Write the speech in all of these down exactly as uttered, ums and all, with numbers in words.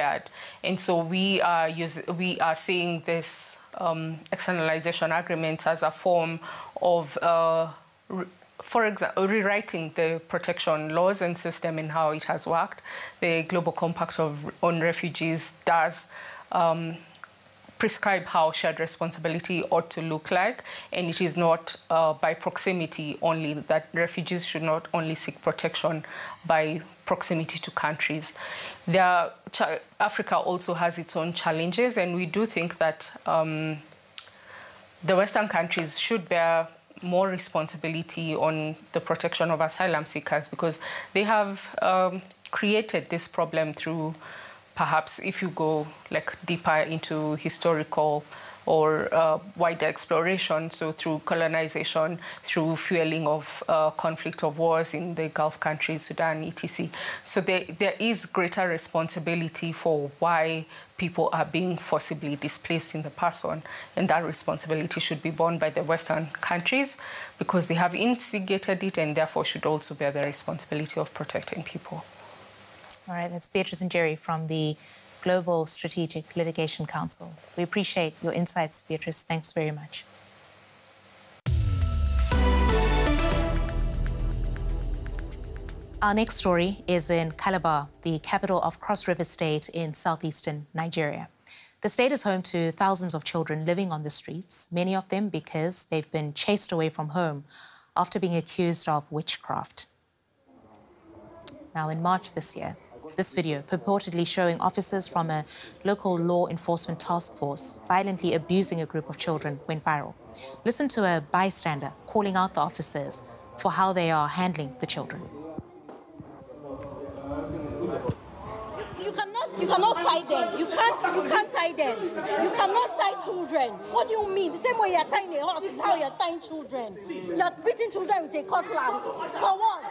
required. And so we are, use, we are seeing this um, externalization agreements as a form of, uh, for example, rewriting the protection laws and system and how it has worked. The Global Compact of, on Refugees does um, prescribe how shared responsibility ought to look like, and it is not uh, by proximity only, that refugees should not only seek protection by proximity to countries. There, Africa also has its own challenges, and we do think that um, the Western countries should bear more responsibility on the protection of asylum seekers, because they have um, created this problem through, perhaps if you go like deeper into historical or uh, wider exploration, so through colonization, through fueling of uh, conflict of wars in the Gulf countries, Sudan, et cetera. So there, there is greater responsibility for why people are being forcibly displaced in the person, and that responsibility should be borne by the Western countries because they have instigated it and therefore should also bear the responsibility of protecting people. All right, that's Beatrice Njeri from the Global Strategic Litigation Council. We appreciate your insights, Beatrice. Thanks very much. Our next story is in Calabar, the capital of Cross River State in southeastern Nigeria. The state is home to thousands of children living on the streets, many of them because they've been chased away from home after being accused of witchcraft. Now, in March this year, this video, purportedly showing officers from a local law enforcement task force violently abusing a group of children, went viral. Listen to a bystander calling out the officers for how they are handling the children. You cannot, you cannot tie them. You can't, you can't tie them. You cannot tie children. What do you mean? The same way you're tying a horse is how you're tying children. You're beating children with a cutlass. For what?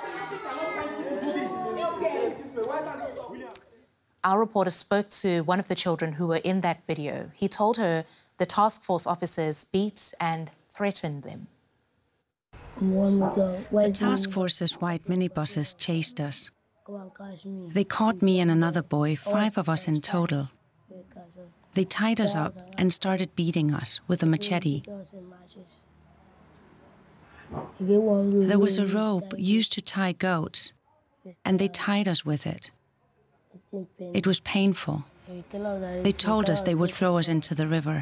Our reporter spoke to one of the children who were in that video. He told her the task force officers beat and threatened them. The task force's white minibuses chased us. They caught me and another boy, five of us in total. They tied us up and started beating us with a machete. There was a rope used to tie goats, and they tied us with it. It was painful. They told us they would throw us into the river.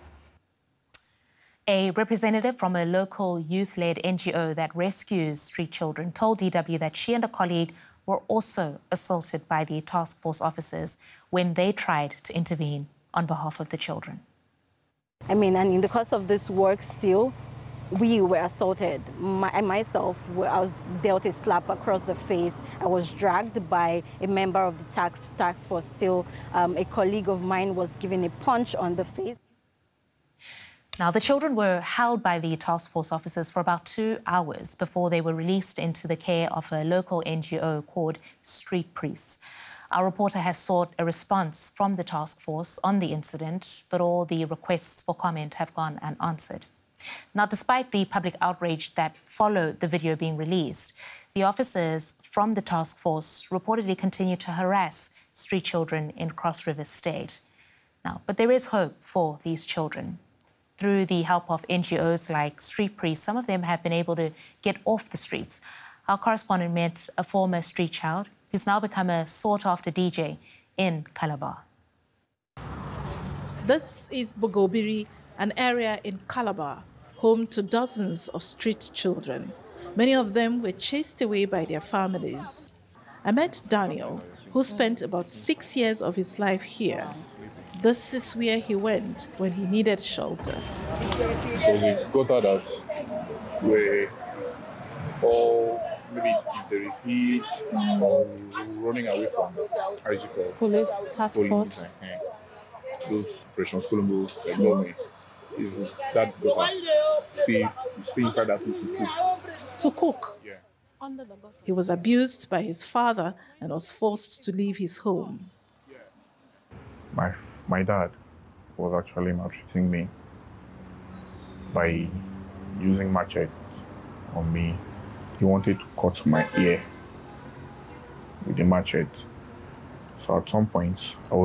A representative from a local youth-led N G O that rescues street children told D W that she and a colleague were also assaulted by the task force officers when they tried to intervene on behalf of the children. I mean, and in the course of this work still, we were assaulted. My, I myself, I was dealt a slap across the face. I was dragged by a member of the task, task force still. Um, a colleague of mine was given a punch on the face. Now, the children were held by the task force officers for about two hours before they were released into the care of a local N G O called Street Priests. Our reporter has sought a response from the task force on the incident, but all the requests for comment have gone unanswered. Now, despite the public outrage that followed the video being released, the officers from the task force reportedly continue to harass street children in Cross River State. Now, but there is hope for these children. Through the help of N G Os like Street Priests, some of them have been able to get off the streets. Our correspondent met a former street child who's now become a sought-after D J in Calabar. This is Bogobiri, an area in Calabar, home to dozens of street children. Many of them were chased away by their families. I met Daniel, who spent about six years of his life here. This is where he went when he needed shelter. So we got out that we're all, maybe if there is heat, mm. or running away from, how is it called? Police, task Police, force. Uh, those operations, Colombo, they know me. Is that got see, stay inside that place to cook. To cook? Yeah. He was abused by his father and was forced to leave his home. My, my dad was actually maltreating me by using machete on me. He wanted to cut my ear with the machete. So at some point, I was